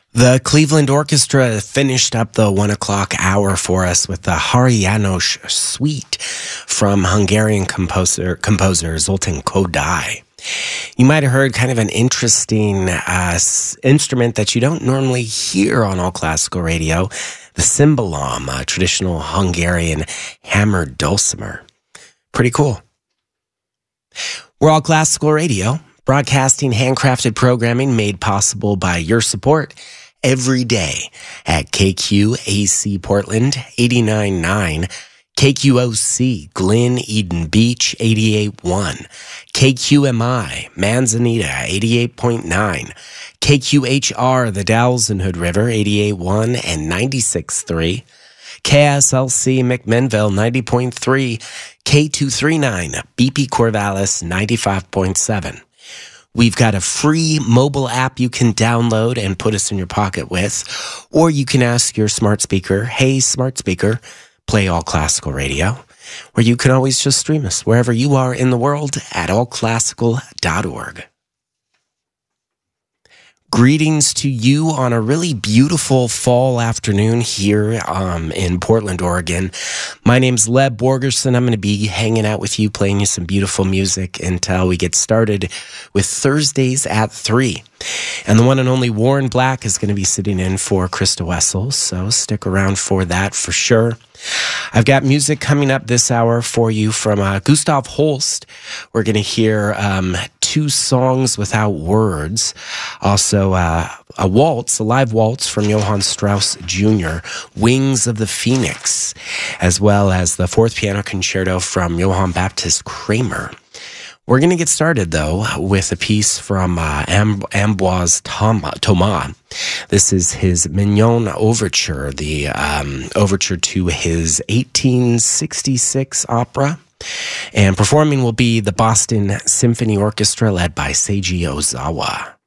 The Cleveland Orchestra finished up the 1 o'clock hour for us with the Hari János Suite from Hungarian composer Zoltán Kodály. You might have heard kind of an interesting instrument that you don't normally hear on All Classical Radio, the cymbalom, a traditional Hungarian hammered dulcimer. Pretty cool. We're All Classical Radio, broadcasting handcrafted programming made possible by your support every day at KQAC Portland 89.9, KQOC Glen Eden Beach 88.1, KQMI Manzanita 88.9, KQHR the Dalles and Hood River 88.1 and 96.3, KSLC McMinnville 90.3, K239 BP Corvallis 95.7. We've got a free mobile app you can download and put us in your pocket with, or you can ask your smart speaker, hey, smart speaker, play All Classical Radio, or you can always just stream us wherever you are in the world at allclassical.org. Greetings to you on a really beautiful fall afternoon here in Portland, Oregon. My name's Leb Borgerson. I'm going to be hanging out with you, playing you some beautiful music until we get started with Thursdays at 3. And the one and only Warren Black is going to be sitting in for Krista Wessels, so stick around for that for sure. I've got music coming up this hour for you from Gustav Holst. We're going to hear 2 songs without words. Also, a live waltz from Johann Strauss Jr., Wings of the Phoenix, as well as the 4th piano concerto from Johann Baptist Kramer. We're going to get started, though, with a piece from Ambroise Thomas. This is his Mignon Overture, the overture to his 1866 opera. And performing will be the Boston Symphony Orchestra led by Seiji Ozawa.